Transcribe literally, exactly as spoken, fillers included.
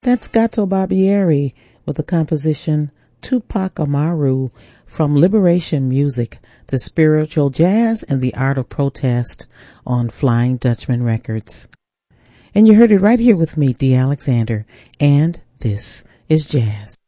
That's Gato Barbieri with the composition Tupac Amaru from Liberation Music, the spiritual jazz and the art of protest on Flying Dutchman Records. And you heard it right here with me, Dee Alexander, and this is Jazz.